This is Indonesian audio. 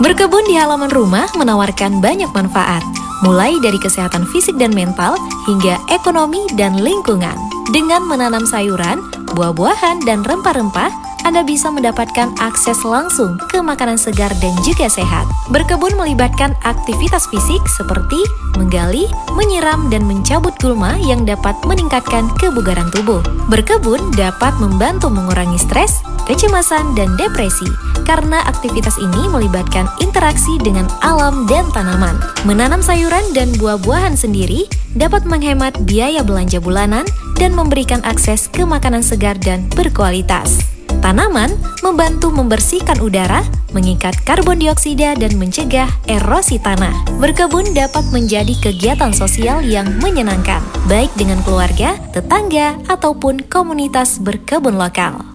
Berkebun di halaman rumah menawarkan banyak manfaat, mulai dari kesehatan fisik dan mental hingga ekonomi dan lingkungan. Dengan menanam sayuran, buah-buahan, dan rempah-rempah, Anda bisa mendapatkan akses langsung ke makanan segar dan juga sehat. Berkebun melibatkan aktivitas fisik seperti menggali, menyiram, dan mencabut gulma yang dapat meningkatkan kebugaran tubuh. Berkebun dapat membantu mengurangi stres, kecemasan, dan depresi karena aktivitas ini melibatkan interaksi dengan alam dan tanaman. Menanam sayuran dan buah-buahan sendiri dapat menghemat biaya belanja bulanan dan memberikan akses ke makanan segar dan berkualitas. Tanaman membantu membersihkan udara, mengikat karbon dioksida, dan mencegah erosi tanah. Berkebun dapat menjadi kegiatan sosial yang menyenangkan, baik dengan keluarga, tetangga, ataupun komunitas berkebun lokal.